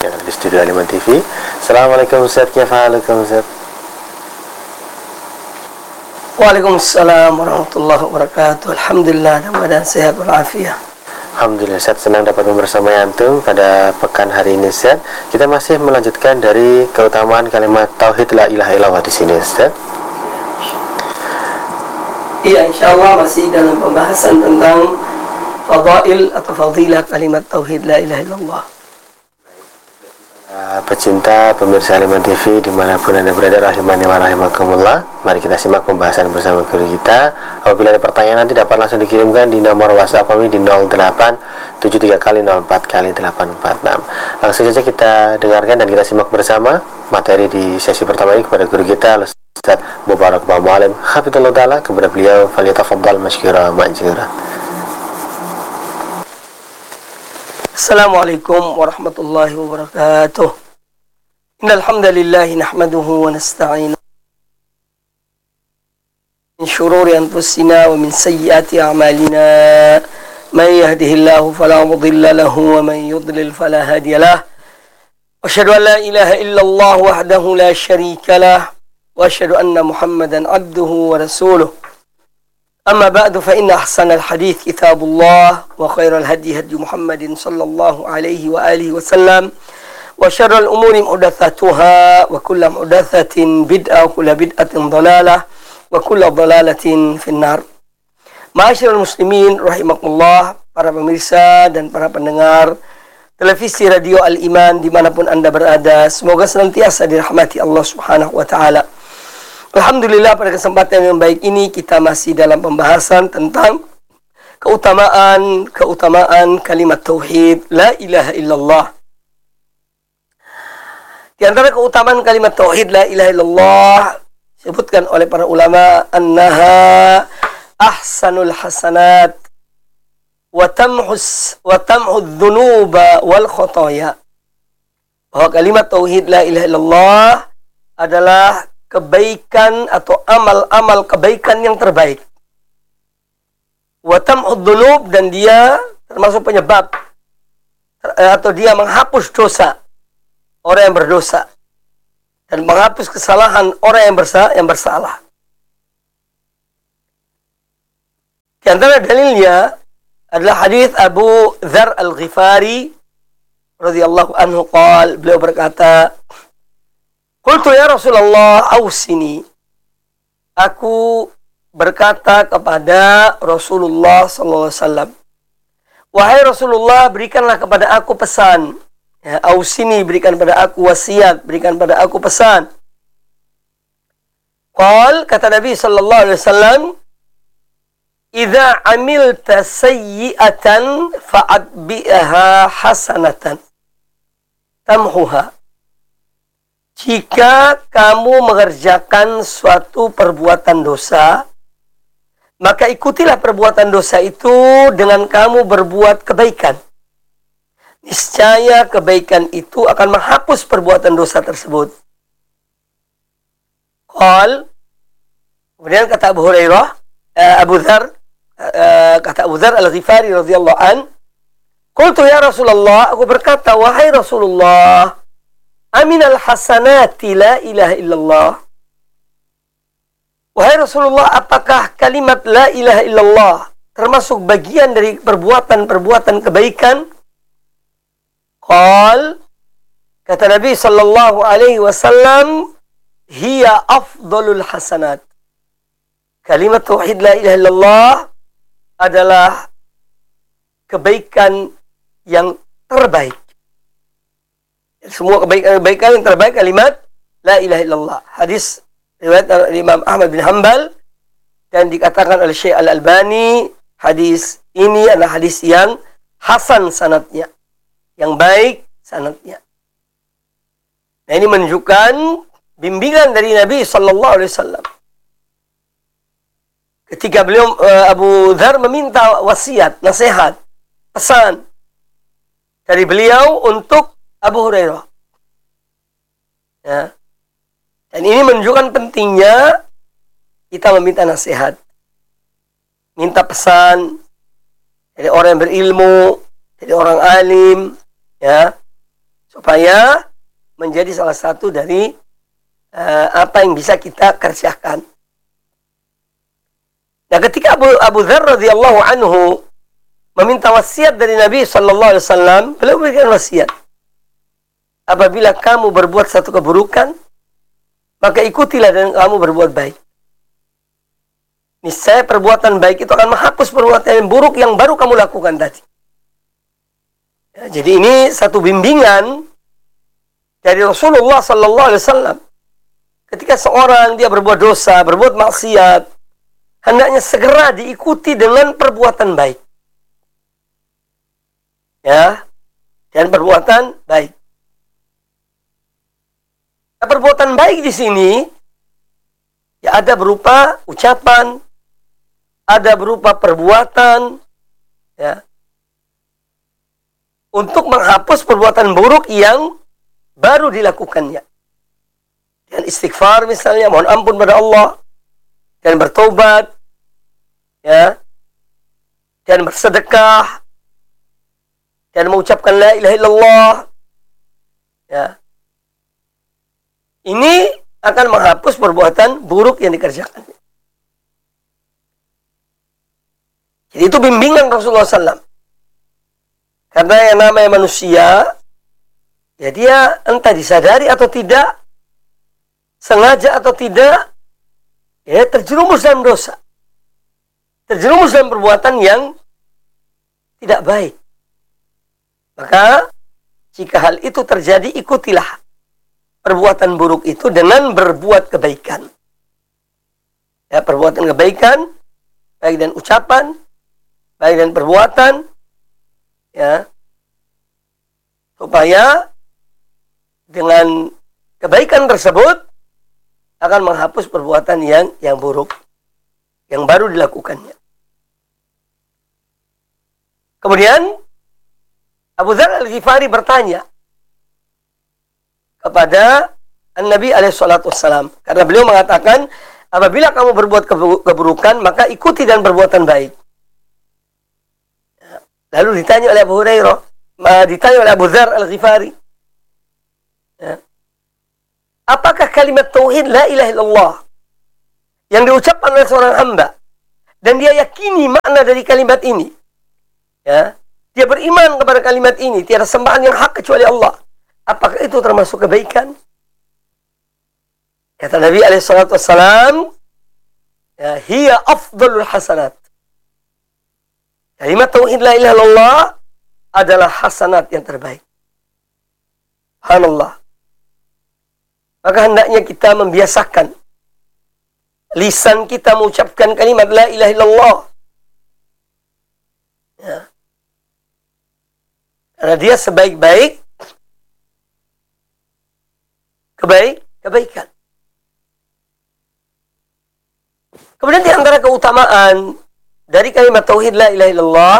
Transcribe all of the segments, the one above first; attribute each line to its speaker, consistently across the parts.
Speaker 1: yang ada di studio Al-Iman TV. Assalamualaikum Ustaz, kaifahalukum Ustaz?
Speaker 2: Waalaikumsalam warahmatullahi wabarakatuh. Alhamdulillah, dalam keadaan sehat walafiat.
Speaker 1: Alhamdulillah Ustaz, senang dapat bersama antum pada pekan hari ini Ustaz. Kita masih melanjutkan dari keutamaan kalimat tauhid la ilaha illallah di sini Ustaz.
Speaker 2: Iya, insyaallah masih dalam pembahasan tentang fadail atau fadilah kalimat tauhid la ilaha illallah.
Speaker 1: Pecinta pemirsa Al-Iman TV dimanapun anda berada, rahimani wa rahimakumullah, mari kita simak pembahasan bersama guru kita. Apabila ada pertanyaan nanti dapat langsung dikirimkan di nomor WhatsApp kami di 0873 kali 04 kali 846. Langsung saja kita dengarkan dan kita simak bersama materi di sesi pertama ini kepada guru kita Ustaz Mubarak Mu'alim hafizallahu ta'ala. Kepada beliau falyatafaddal masykura ma'jura.
Speaker 2: Assalamualaikum warahmatullahi wabarakatuh. Innal hamdalillah nahmaduhu wa nasta'inuhu min shururi anfusina wa min sayyiati a'malina. Man yahdihillahu fala mudilla lahu wa man yudlil fala hadiya lahu. Asyhadu an la ilaha illallah wahdahu la syarika lah wa asyhadu anna Muhammadan abduhu wa rasuluh. Amma ba'du fa inna ahsanal hadits kitabullah wa khairal hadi hadi Muhammadin sallallahu alaihi wa alihi wasallam wa syarrul umuri muhdatsatuha wa kullu muhdatsatin bid'ah wa kullu bid'atin dhalalah wa kullu dhalalatin finnar. Ma'asyiral muslimin rahimakumullah, para pemirsa dan para pendengar televisi radio Al-Iman dimanapun anda berada, semoga senantiasa dirahmati Allah subhanahu wa ta'ala. Alhamdulillah, pada kesempatan yang baik ini kita masih dalam pembahasan tentang keutamaan kalimat tauhid la ilaha illallah. Di antara keutamaan kalimat tauhid la ilaha illallah disebutkan oleh para ulama annaha ahsanul hasanat wa tamhu dzunuba wal khotoya. Bahwa kalimat tauhid la ilaha illallah adalah kebaikan atau amal-amal kebaikan yang terbaik. Wa tamhu dzunub, dan dia termasuk penyebab atau dia menghapus dosa orang yang berdosa dan menghapus kesalahan orang yang bersalah. Di antara dalilnya adalah hadis Abu Dzar Al-Ghifari radhiyallahu anhu qala, beliau berkata, qultu ya Rasulullah ausini. Aku berkata kepada Rasulullah sallallahu alaihi wasallam, wahai Rasulullah, berikanlah kepada aku pesan. Ya, ausini, berikan pada aku wasiat, berikan pada aku pesan. Qal, kata Nabi sallallahu alaihi wasallam, idza amilta sayyi'atan fa'atbi'aha hasanatan tamhuha. Jika kamu mengerjakan suatu perbuatan dosa, maka ikutilah perbuatan dosa itu dengan kamu berbuat kebaikan. Niscaya kebaikan itu akan menghapus perbuatan dosa tersebut. Qal, kemudian kata Abu Hurairah, kata Abu Dzar Al-Ghifari radhiyallahu an, qultu ya Rasulullah, aku berkata, wahai Rasulullah, aminal hasanati la ilaha illallah. Wahai Rasulullah, apakah kalimat la ilaha illallah termasuk bagian dari perbuatan-perbuatan kebaikan? Qal, kata Nabi sallallahu alaihi wasallam, hiya afdalul hasanat. Kalimat tauhid la ilaha illallah adalah kebaikan yang terbaik. Semua kebaikan yang terbaik kalimat la ilaha illallah. Hadis riwayat Imam Ahmad bin Hanbal dan dikatakan oleh Syekh Al-Albani, hadis ini adalah hadis yang hasan sanadnya, yang baik sanadnya. Nah, ini menunjukkan bimbingan dari Nabi sallallahu alaihi wasallam. Ketika beliau Abu Dzar meminta wasiat, nasihat, pesan dari beliau untuk Abu Hurairah. Ya. Dan ini menunjukkan pentingnya kita meminta nasihat, minta pesan dari orang yang berilmu, dari orang alim, ya, supaya menjadi salah satu dari apa yang bisa kita kerjakan. Nah, ketika Abu Dzar radhiyallahu anhu meminta wasiat dari Nabi sallallahu alaihi wasallam, beliau memberikan wasiat. Apabila kamu berbuat satu keburukan, maka ikutilah dan kamu berbuat baik. Niscaya perbuatan baik itu akan menghapus perbuatan yang buruk yang baru kamu lakukan tadi. Ya, jadi ini satu bimbingan dari Rasulullah sallallahu alaihi wasallam. Ketika seorang dia berbuat dosa, berbuat maksiat, hendaknya segera diikuti dengan perbuatan baik. Ya, dan perbuatan baik. Nah, perbuatan baik di sini ya ada berupa ucapan, ada berupa perbuatan, ya, untuk menghapus perbuatan buruk yang baru dilakukannya. Dan istighfar misalnya, mohon ampun pada Allah, dan bertobat, ya, dan bersedekah, dan mengucapkan la ilaha illallah, ya. Ini akan menghapus perbuatan buruk yang dikerjakan. Jadi itu bimbingan Rasulullah SAW. Karena yang namanya manusia, ya dia entah disadari atau tidak, sengaja atau tidak, ya terjerumus dalam dosa. Terjerumus dalam perbuatan yang tidak baik. Maka, jika hal itu terjadi, ikutilah perbuatan buruk itu dengan berbuat kebaikan. Ya, perbuatan kebaikan, baik dan ucapan, baik dan perbuatan, ya, supaya dengan kebaikan tersebut akan menghapus perbuatan yang buruk yang baru dilakukannya. Kemudian Abu Dzar Al-Ghifari bertanya kepada Nabi SAW, karena beliau mengatakan, apabila kamu berbuat keburukan, maka ikuti dan perbuatan baik. Lalu ditanya oleh Abu Hurairah, ditanya oleh Abu Dzar Al-Ghifari, ya, apakah kalimat tauhid la ilaha illallah yang diucapkan oleh seorang hamba dan dia yakini makna dari kalimat ini, ya, dia beriman kepada kalimat ini, tiada sembahan yang hak kecuali Allah, apakah itu termasuk kebaikan? Kata Nabi SAW, ya, hiya afdalul hasanat. Kalimat tauhid la ilaha illallah adalah hasanat yang terbaik. Subhanallah. Maka hendaknya kita membiasakan lisan kita mengucapkan kalimat la ilaha illallah. Ya. Karena dia sebaik-baik kebaikan. Kemudian di antara keutamaan dari kalimat tauhid la ilaha illallah,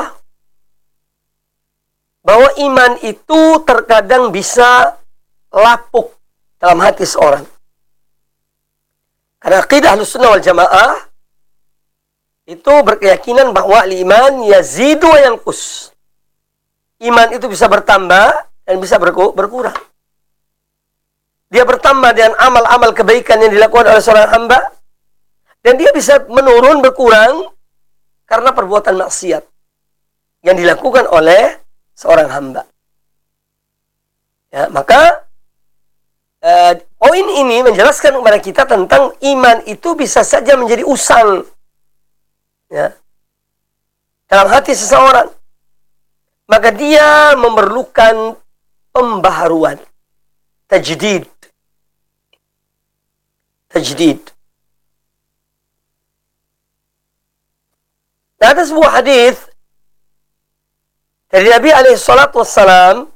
Speaker 2: bahwa iman itu terkadang bisa lapuk dalam hati seorang. Karena aqidah Ahlussunnah wal Jamaah itu berkeyakinan bahwa iman yazidu wa yanqus. Iman itu bisa bertambah dan bisa berkurang. Dia bertambah dengan amal-amal kebaikan yang dilakukan oleh seorang hamba, dan dia bisa menurun, berkurang karena perbuatan maksiat yang dilakukan oleh seorang hamba. Ya, maka poin ini menjelaskan kepada kita tentang iman itu bisa saja menjadi usang, ya, dalam hati seseorang. Maka dia memerlukan pembaharuan, tajdid. Nah, ada sebuah hadis dari Nabi SAW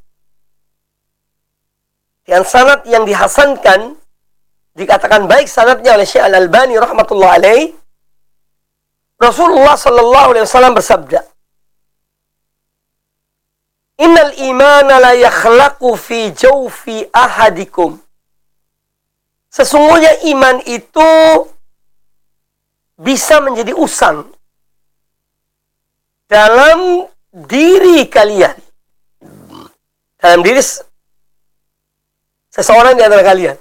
Speaker 2: yang sanad yang dihasankan, dikatakan baik sanadnya oleh Syekh Al-Albani rahmatullah alaih. Rasulullah sallallahu alaihi wasallam bersabda, innal imana la yakhlaqu fi jawfi ahadikum. Sesungguhnya iman itu bisa menjadi usang dalam diri kalian, dalam diri seseorang di antara kalian.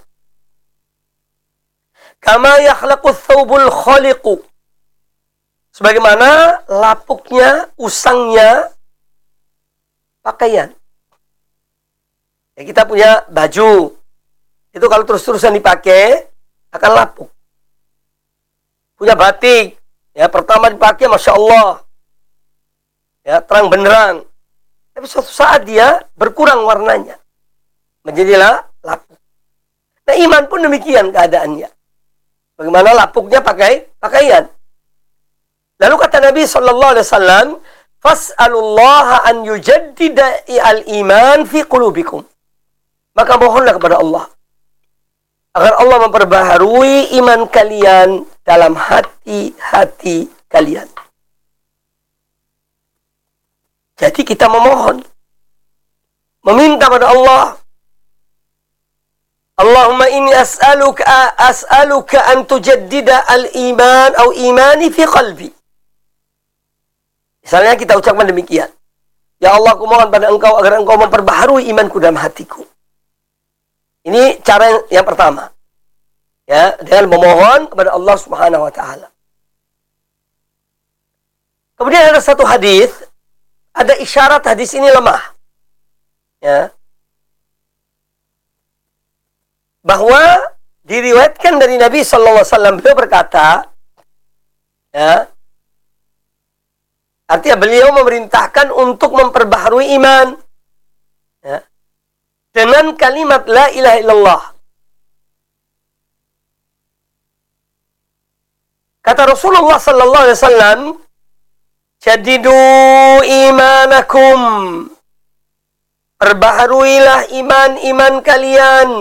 Speaker 2: Kama yakhlaqu thawbul khaliqu. Sebagaimana lapuknya, usangnya pakaian. Ya, kita punya baju. Itu kalau terus-terusan dipakai akan lapuk. Punya batik. Ya, pertama dipakai Masya Allah. Ya, terang benderang. Tapi suatu saat dia berkurang warnanya. Menjadilah lapuk. Nah, iman pun demikian keadaannya. Bagaimana lapuknya pakaian. Lalu kata Nabi SAW, fas'alullaha an yujaddida al-iman fi qulubikum. Maka mohonlah kepada Allah agar Allah memperbaharui iman kalian dalam hati-hati kalian. Jadi kita memohon, meminta pada Allah, Allahumma inni as'aluka an tujaddida al-iman atau imani fi qalbi. Misalnya kita ucapkan demikian. Ya Allah, aku mohon pada Engkau agar Engkau memperbaharui imanku dalam hatiku. Ini cara yang pertama. Ya, dengan memohon kepada Allah Subhanahu wa taala. Kemudian ada satu hadis, ada isyarat hadis ini lemah. Ya. Bahwa diriwayatkan dari Nabi sallallahu alaihi wasallam, beliau berkata, ya, artinya beliau memerintahkan untuk memperbaharui iman, ya, dengan kalimat la ilaha illallah. Kata Rasulullah sallallahu alaihi wasallam, jadidu imanakum, perbaharuilah iman kalian.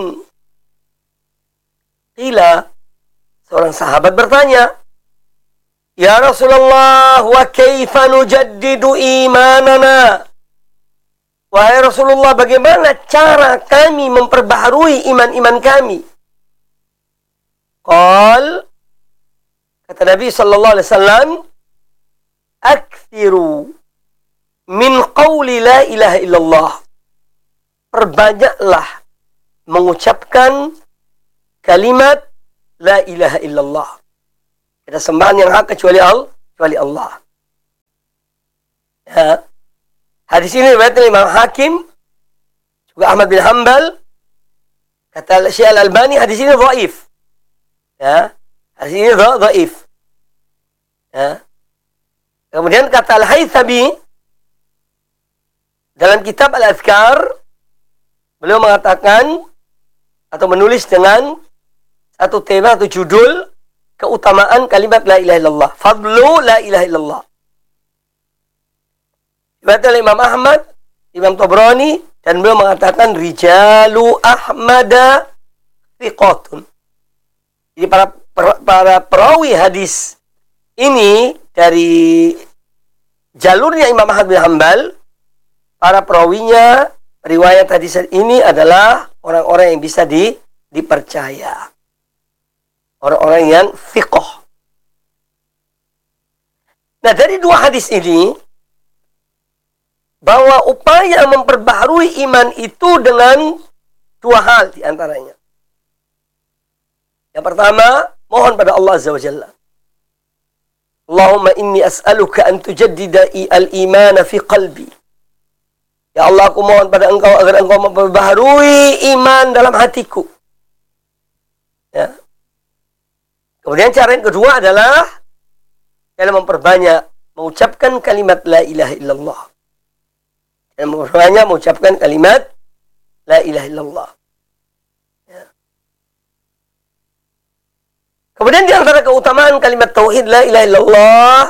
Speaker 2: Qila, seorang sahabat bertanya, ya Rasulullah, wa kaifa nujaddidu imanana? Wahai Rasulullah, bagaimana cara kami memperbaharui iman kami? Qal, kata Nabi sallallahu alaihi wasallam, aktsiru min qawli la ilaha illallah. Perbanyaklah mengucapkan kalimat la ilaha illallah. Ada sembahan yang hak kecuali Allah. Ya. Hadis ini diriwayatkan Imam Hakim, juga Ahmad bin Hanbal. Kata Syekh Al-Albani, hadis ini dhaif. Ya. Hadis ini dhaif. Ya. Kemudian kata Al-Haythami dalam kitab Al-Azkar, beliau mengatakan atau menulis dengan satu tema atau judul, keutamaan kalimat la ilaha illallah, fadlu la ilaha illallah. Diriwayatkan oleh Imam Ahmad, Imam Tabrani, dan beliau mengatakan rijalu Ahmada thiqatun. Jadi para perawi hadis ini dari jalurnya Imam Ahmad bin Hanbal, para perawinya riwayat hadis ini adalah orang-orang yang bisa dipercaya. Orang-orang yang thiqah. Nah, dari dua hadis ini, bahwa upaya memperbaharui iman itu dengan dua hal diantaranya. Yang pertama, mohon pada Allah Azza wa Jalla. Allahumma inni as'aluka an tujaddida al-iman fi qalbi. Ya Allah, aku mohon pada Engkau agar Engkau memperbaharui iman dalam hatiku. Ya. Kemudian cara yang kedua adalah dalam memperbanyak mengucapkan kalimat la ilaha illallah. Dan memperbanyak mengucapkan kalimat la ilaha illallah. Ya. Kemudian di antara keutamaan kalimat tauhid la ilaha illallah,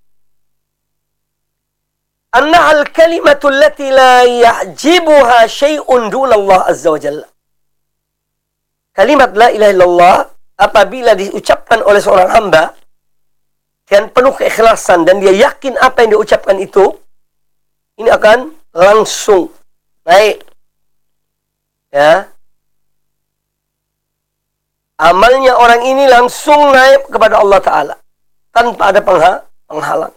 Speaker 2: annaha al-kalimatu allati la ya'jibuha syai'un duna Allah azza wa jalla. Kalimat la ilaha illallah apabila diucapkan oleh seorang hamba dengan penuh keikhlasan dan dia yakin apa yang diucapkan itu, ini akan langsung naik. Ya. Amalnya orang ini langsung naik kepada Allah Ta'ala tanpa ada penghalang.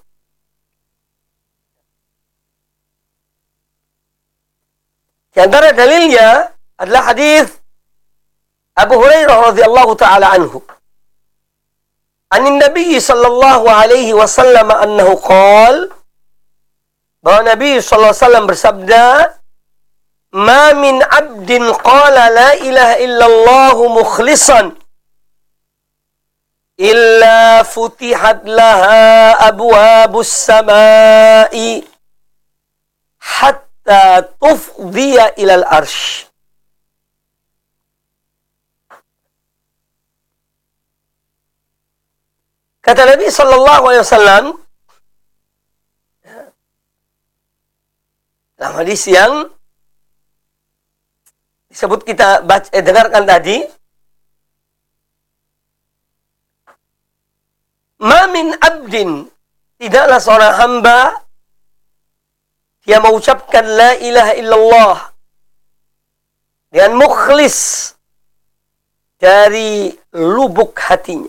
Speaker 2: Di antara dalilnya adalah hadis Abu Hurairah radhiyallahu taala anhu. Anin Nabi sallallahu alaihi wasallam annahu qala, bahwa Nabi sallallahu alaihi wasallam bersabda, "Ma min 'abdin qala la ilaha illallah mukhlishan illa futihat laha abwabus samai hatta tufdiya ilal arsh." Kata Nabi sallallahu alaihi wasallam dalam hadis yang disebut kita dengarkan tadi, "Ma min abdin," tidaklah seorang hamba dia mengucapkan la ilaha illallah dengan mukhlis dari lubuk hatinya.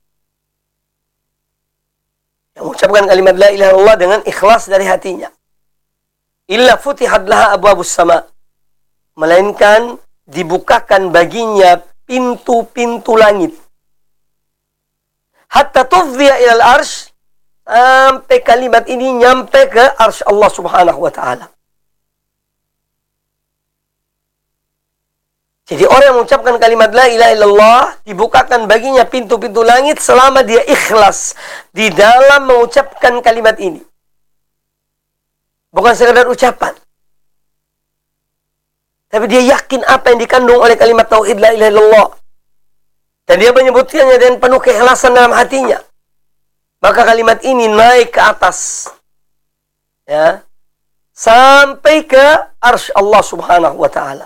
Speaker 2: Yang mengucapkan kalimat la ilaha illallah dengan ikhlas dari hatinya. Illa futihat laha abwabus sama, melainkan dibukakan baginya pintu-pintu langit. Hatta tufdhiya ilal arsh, sampai kalimat ini nyampe ke arsy Allah subhanahu wa ta'ala. Jadi orang yang mengucapkan kalimat la ilaha illallah, dibukakan baginya pintu-pintu langit selama dia ikhlas di dalam mengucapkan kalimat ini. Bukan sekadar ucapan, tapi dia yakin apa yang dikandung oleh kalimat tauhid la ilaha illallah, dan dia menyebutkannya dengan penuh keikhlasan dalam hatinya. Maka kalimat ini naik ke atas, ya, sampai ke arsy Allah subhanahu wa ta'ala.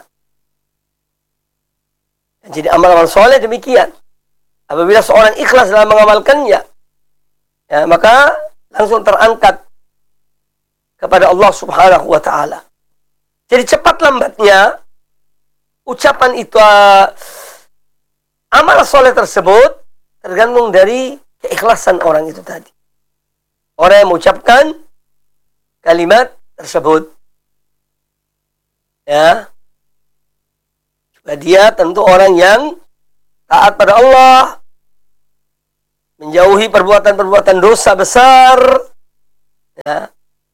Speaker 2: Jadi amal-amal soleh demikian. Apabila seorang ikhlas dalam mengamalkannya, ya, maka langsung terangkat kepada Allah subhanahu wa ta'ala. Jadi cepat lambatnya ucapan itu, amal soleh tersebut tergantung dari keikhlasan orang itu tadi. Orang yang mengucapkan kalimat tersebut, ya, dia tentu orang yang taat pada Allah, menjauhi perbuatan-perbuatan dosa besar, ya,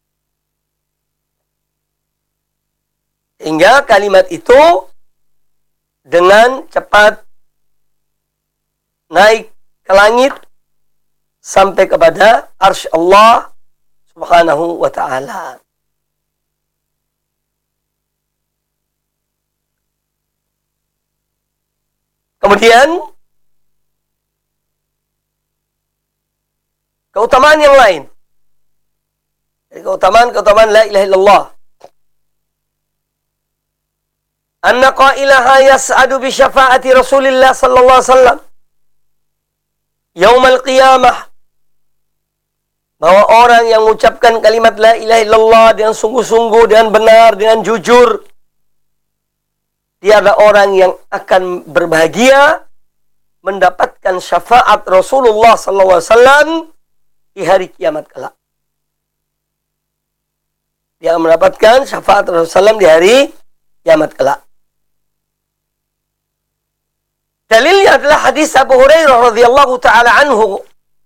Speaker 2: hingga kalimat itu dengan cepat naik ke langit sampai kepada arsy Allah subhanahu wa ta'ala. Kemudian keutamaan yang lain, keutamaan la ilaha illallah, anna qailaha yas'adu bi syafaati Rasulillah sallallahu alaihi wasallam yaumal qiyamah, bahwa orang yang mengucapkan kalimat la ilaha illallah dengan sungguh-sungguh, dengan benar, dengan jujur, dia adalah orang yang akan berbahagia mendapatkan syafaat Rasulullah SAW di hari kiamat kelak. Dia mendapatkan syafaat Rasulullah SAW di hari kiamat kelak. Dalilnya adalah hadis Abu Hurairah radhiyallahu taala anhu.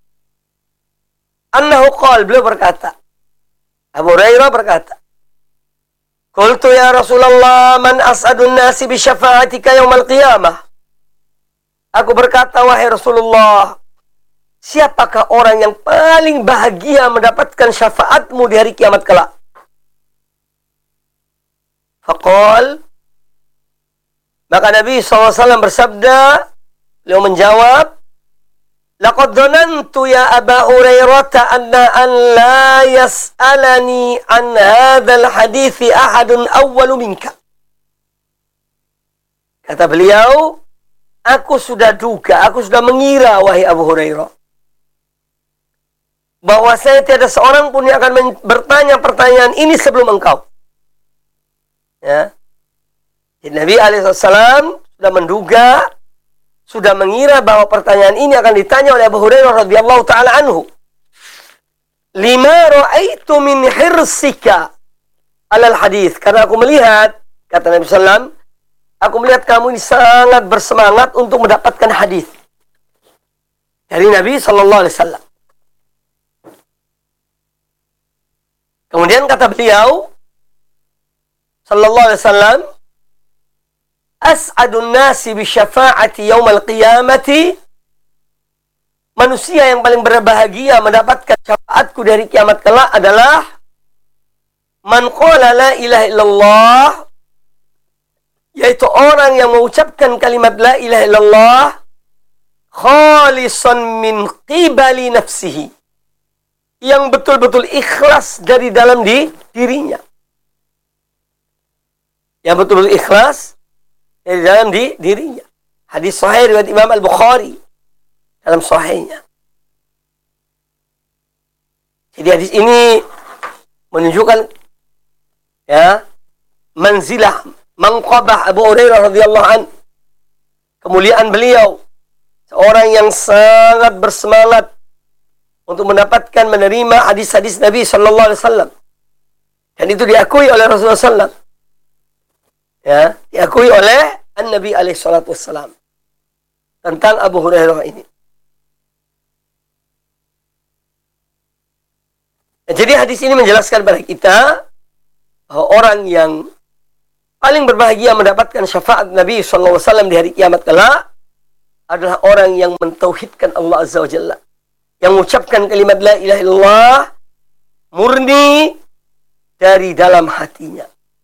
Speaker 2: Annahu qala, beliau berkata, Abu Hurairah berkata, "Qultu ya Rasulullah, man as'adun nasi bi syafa'atika yaumal qiyamah." Aku berkata, wahai Rasulullah, siapakah orang yang paling bahagia mendapatkan syafaatmu di hari kiamat kelak? Faqal, maka Nabi SAW bersabda, beliau menjawab, "Laqad dhanantu ya Aba Hurairah an la yas'alani an hadzal hadithi ahadun awwalu minka." Kata beliau, aku sudah mengira, wahai Abu Hurairah, bahwa saya tiada seorang pun yang akan bertanya pertanyaan ini sebelum engkau. Ya. Jadi Nabi alaihissalam sudah menduga, sudah mengira bahwa pertanyaan ini akan ditanya oleh Abu Hurairah radhiyallahu taala anhu. Lima ra'aitu min hirsika alal hadis, karena aku melihat, kata Nabi sallam, Aku melihat kamu ini sangat bersemangat untuk mendapatkan hadis dari Nabi sallallahu alaihi wasallam. Kemudian kata beliau sallallahu alaihi wasallam, as'adun nasi bi syafa'ati yaumal qiyamati, manusia yang paling berbahagia mendapatkan syafaatku dari kiamat kelak adalah man qala la ilaha illallah, yaitu orang yang mengucapkan kalimat la ilaha illallah khalisan min qibali nafsihi, yang betul-betul ikhlas dari dalam dirinya. Yang betul-betul ikhlas dari dalam dirinya. Hadis sahih riwayat Imam Al-Bukhari dalam sahihnya. Jadi hadis ini menunjukkan ya manzilah manqabah Abu Hurairah radhiyallahu an, kemuliaan beliau, seorang yang sangat bersemangat untuk mendapatkan menerima hadis-hadis Nabi sallallahu alaihi wasallam, dan itu diakui oleh Rasulullah sallallahu, ya, diakui oleh An-Nabi alaihi salatu wassalam tentang Abu Hurairah ini. Jadi hadis ini menjelaskan kepada kita bahwa orang yang paling berbahagia mendapatkan syafaat Nabi sallallahu alaihi wasallam di hari kiamat kelak adalah orang yang mentauhidkan Allah azza wa jalla, yang mengucapkan kalimat la ilaha illallah murni dari dalam hatinya.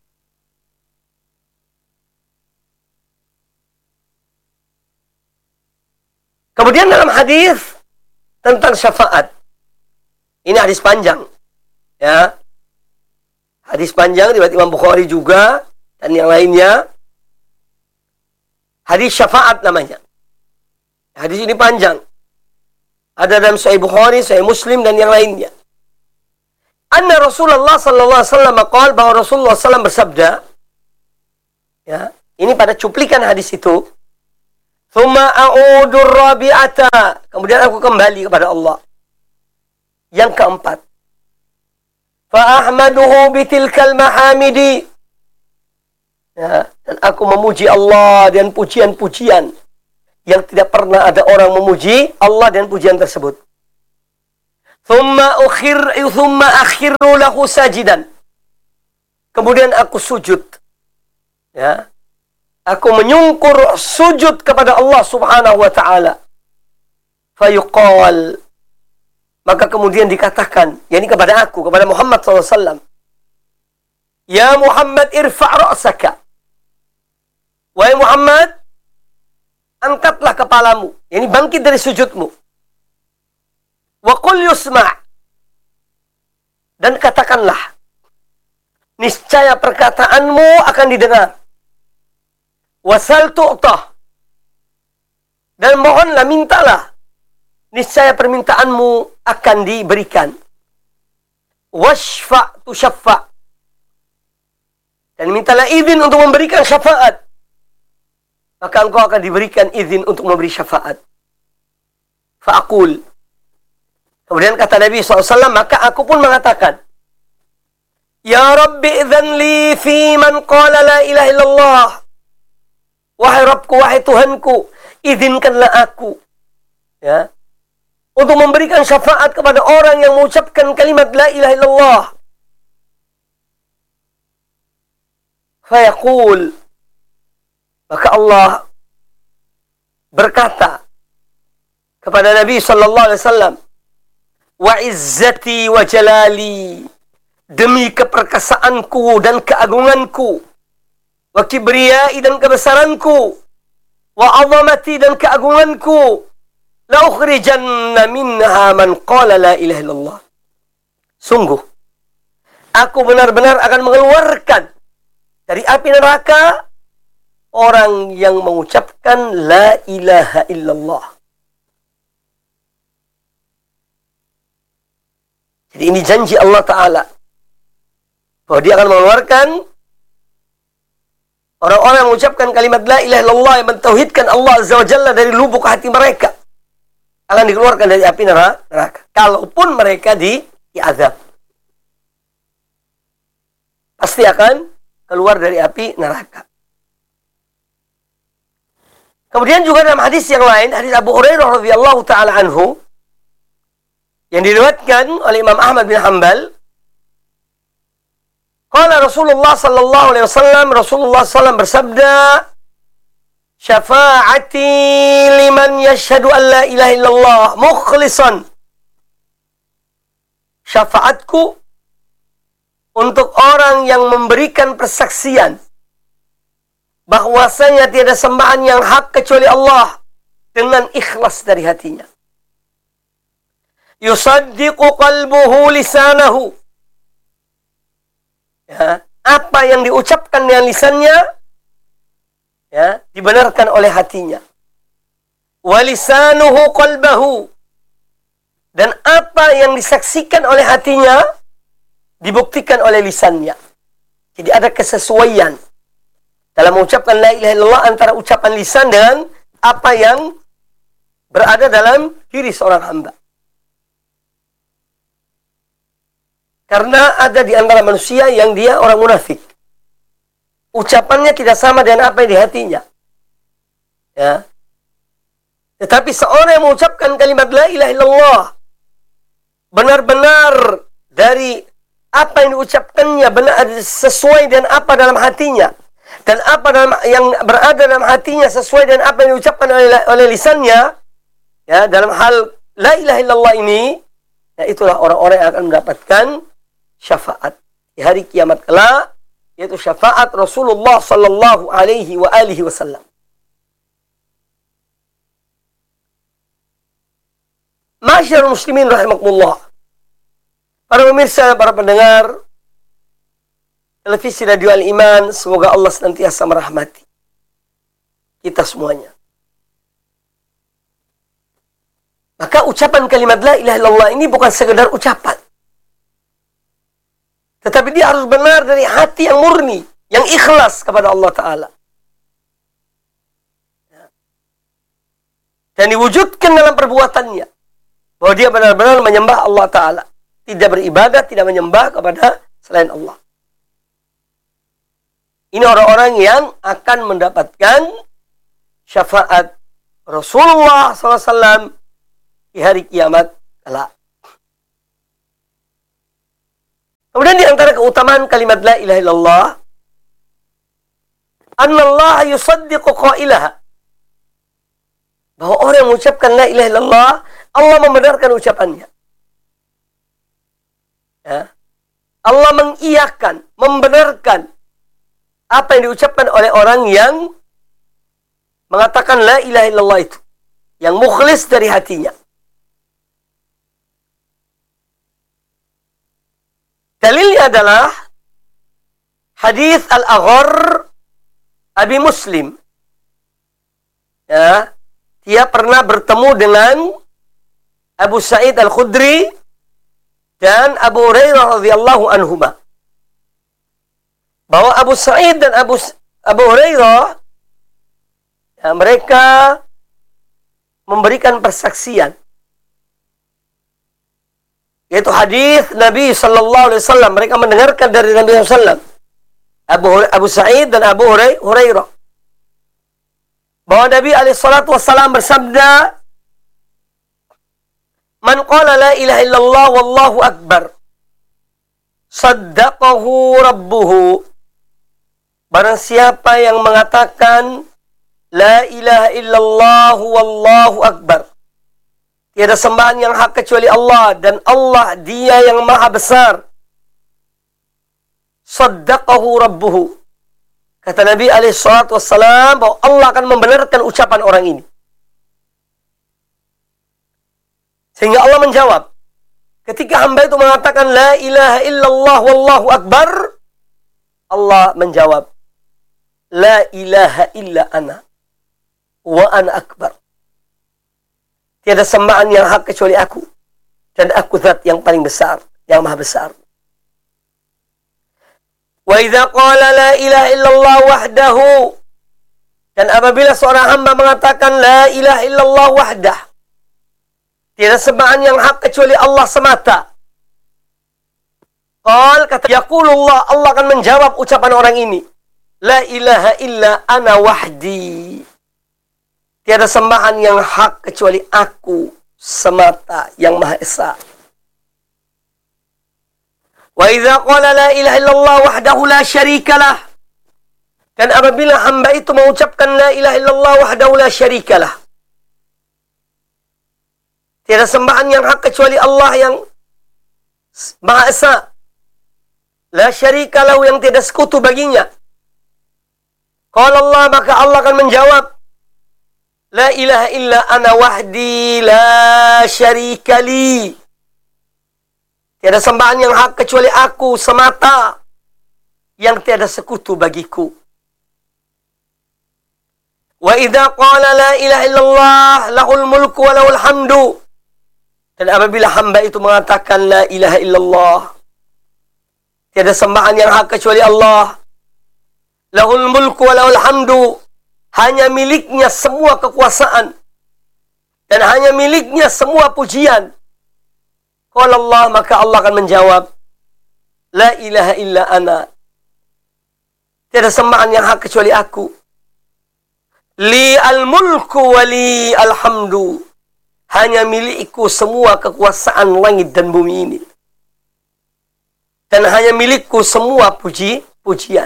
Speaker 2: Kemudian dalam hadis tentang syafaat, ini hadis panjang, ya, hadis panjang riwayat Imam Bukhari juga dan yang lainnya. Hadis syafaat namanya. Hadis ini panjang. Ada dalam Sahih Bukhari, Sahih Muslim dan yang lainnya. Anna Rasulullah sallallahu alaihi wasallam qaal, bahwa Rasulullah sallallahu bersabda, ya, ini pada cuplikan hadis itu. Thumma a'udur rabi'ata, kemudian aku kembali kepada Allah. Yang keempat, fa ahmaduhu bitilkal mahamidi, ya, dan aku memuji Allah dan pujian-pujian yang tidak pernah ada orang memuji Allah dan pujian tersebut. Thumma akhiru lahu sajidan, kemudian aku sujud, ya, aku menyungkur sujud kepada Allah subhanahu wa ta'ala. Fayuqal, maka kemudian dikatakan, yakni kepada aku, kepada Muhammad SAW, ya Muhammad irfa' ra'saka, wahai Muhammad, angkatlah kepalamu, yakni bangkit dari sujudmu. Wa qul yusma', dan katakanlah, niscaya perkataanmu akan didengar. Wasal tu'tah, dan mohonlah, mintalah, niscaya permintaanmu akan diberikan. Washfa' tushaffa', dan mintalah izin untuk memberikan syafaat, maka engkau akan diberikan izin untuk memberi syafaat. Fa'aqul, kemudian kata Nabi SAW, maka aku pun mengatakan, ya Rabbi idzan li fi man qala la ilaha illallah, wahai Rabbku, wahai Tuhanku, izinkanlah aku, ya, untuk memberikan syafaat kepada orang yang mengucapkan kalimat la ilaha illallah. Fayaqul, maka Allah berkata kepada Nabi sallallahu alaihi wasallam, wa izzati wa jalali, demi keperkasaanku dan keagunganku, wa kibriyai dan kebesaranku, wa azamati dan keagunganku, la ukhrijanna minha man qala la ilaha illallah, sungguh aku benar-benar akan mengeluarkan dari api neraka orang yang mengucapkan la ilaha illallah. Jadi ini janji Allah Ta'ala bahwa dia akan mengeluarkan orang-orang yang mengucapkan kalimat la ilaha illallah, yang mentauhidkan Allah Azza wa Jalla dari lubuk hati mereka, akan dikeluarkan dari api neraka. Kalaupun mereka diazab, pasti akan keluar dari api neraka. Kemudian juga dalam hadis yang lain, hadis Abu Hurairah radhiyallahu taala anhu yang diriwayatkan oleh Imam Ahmad bin Hanbal, qala Rasulullah sallallahu alaihi wasallam, Rasulullah sallallahu bersabda, "Syafa'ati liman yashhadu an la ilaha illallah mukhlishan." Syafaatku untuk orang yang memberikan persaksian bahwasanya tiada sembahan yang hak kecuali Allah dengan ikhlas dari hatinya. Yusaddiqu qalbuhu lisanahu. Ya, apa yang diucapkan dengan lisannya, ya, dibenarkan oleh hatinya. Wa lisanuhu qalbahu. Dan apa yang disaksikan oleh hatinya dibuktikan oleh lisannya. Jadi ada kesesuaian dalam mengucapkan la ilaha illallah antara ucapan lisan dengan apa yang berada dalam diri seorang hamba. Karena ada di antara manusia yang dia orang munafik. Ucapannya tidak sama dengan apa yang di hatinya. Ya. Tetapi seorang yang mengucapkan kalimat la ilaha illallah benar-benar dari apa yang diucapkannya benar sesuai dengan apa dalam hatinya, dan apa yang berada dalam hatinya sesuai dengan apa yang diucapkan oleh lisannya, ya, dalam hal la ilaha illallah ini, ya, itulah orang-orang yang akan mendapatkan syafaat di hari kiamat kelak, yaitu syafaat Rasulullah sallallahu alaihi wa alihi wasallam. Masyarul muslimin rahimakumullah. Para pemirsa, para pendengar televisi Radio Al-Iman, semoga Allah senantiasa merahmati kita semuanya. Maka ucapan kalimat la ilaha illallah ini bukan sekedar ucapan, tetapi dia harus benar dari hati yang murni, yang ikhlas kepada Allah Ta'ala. Dan diwujudkan dalam perbuatannya, bahwa dia benar-benar menyembah Allah Ta'ala, tidak beribadat, tidak menyembah kepada selain Allah. Ini orang-orang yang akan mendapatkan syafaat Rasulullah SAW di hari kiamat kelak. Kemudian di antara keutamaan kalimat la ilaha illallah, annallaha yusaddiqu qailaha, bahwa orang yang mengucapkan la ilaha illallah, Allah membenarkan ucapannya. Ya. Allah mengiyakan, membenarkan apa yang diucapkan oleh orang yang mengatakan la ilaha illallah itu, yang mukhlis dari hatinya. Dalilnya adalah hadis Al-Aghar Abi Muslim. Ya, dia pernah bertemu dengan Abu Sa'id Al-Khudri dan Abu Hurairah radhiyallahu anhuma. Bahwa Abu Sa'id dan Abu Hurairah, ya, mereka memberikan persaksian, yaitu hadis Nabi sallallahu alaihi wasallam. Mereka mendengarkan dari Nabi sallallahu alaihi wasallam, Abu Sa'id dan Abu Hurairah, bahwa Nabi alaihi salatu wasallam bersabda, "Man qala la ilaha illallah wallahu akbar, saddaqahu rabbuhu." Barang siapa yang mengatakan la ilaha illallah wallahu akbar, tiada sembahan yang hak kecuali Allah, dan Allah dia yang maha besar, saddaqahu rabbuhu, kata Nabi alaihi salatu wassalam, bahwa Allah akan membenarkan ucapan orang ini. Sehingga Allah menjawab, ketika hamba itu mengatakan la ilaha illallah wallahu akbar, Allah menjawab, la ilaha illa ana wa ana akbar. Tiada sembahan yang hak kecuali aku, dan aku zat yang paling besar, yang maha besar. Wa idza qala la ilaha illallah wahdahu, dan apabila seorang hamba mengatakan la ilaha illallah wahdah, tiada sembahan yang hak kecuali Allah semata, qal, kata yaqulullah, Allah akan menjawab ucapan orang ini, la ilaha illa ana wahdi. Tiada sembahan yang hak kecuali aku semata yang Maha Esa. Wa idza qala la ilaha illallah wahdahu la syarikalah. Dan apabila hamba itu mengucapkan la ilaha illallah wahdahu la syarikalah, tiada sembahan yang hak kecuali Allah yang Maha Esa. La syarikalah, yang tiada sekutu baginya. Qala Allah, maka Allah akan menjawab, la ilaha illa ana wahdi la syarikali. Tiada sembahan yang hak kecuali aku semata yang tiada sekutu bagiku. Wa idza qala la ilaha illallah lahul mulku wa lahul hamdu. Dan apabila hamba itu mengatakan la ilaha illallah, tiada sembahan yang hak kecuali Allah, lahul mulku wa lahul hamdu, hanya miliknya semua kekuasaan dan hanya miliknya semua pujian. Qala Allah, maka Allah akan menjawab, la ilaha illa ana. Tiada sembahan yang hak kecuali aku. Li al-mulku wa li alhamdu. Hanya milikku semua kekuasaan langit dan bumi ini. Dan hanya milikku semua pujian.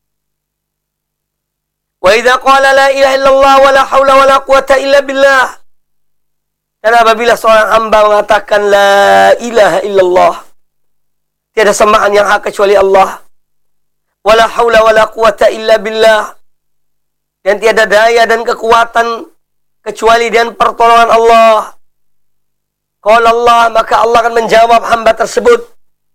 Speaker 2: Wa idza qala la ilaha illallah wa la haula wa la quwata illa billah. Dan apabila seorang hamba mengatakan la ilaha illallah, tiada sembahan yang hak kecuali Allah, wa la haula wa la quwata illa billah, dan tiada daya dan kekuatan kecuali dengan pertolongan Allah. Qala Allah, maka Allah akan menjawab hamba tersebut,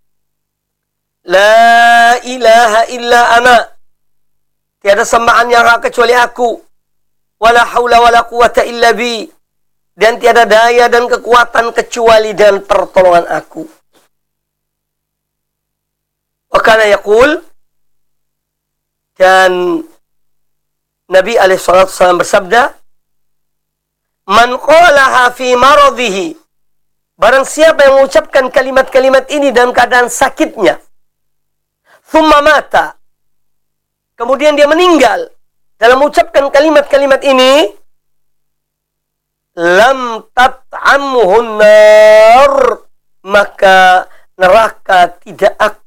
Speaker 2: la ilaha illa ana. Tiada sembahan yang hak kecuali aku. Wala haula wala quwata illa bi. Dan tiada daya dan kekuatan kecuali dengan pertolongan aku. Wa kana yaqul, dan Nabi SAW bersabda, man qalaha fi maradhihi, barang siapa yang mengucapkan kalimat-kalimat ini dalam keadaan sakitnya, thumma mata, kemudian dia meninggal dalam mengucapkan kalimat-kalimat ini, lam tat'amhun nar, maka neraka tidak akan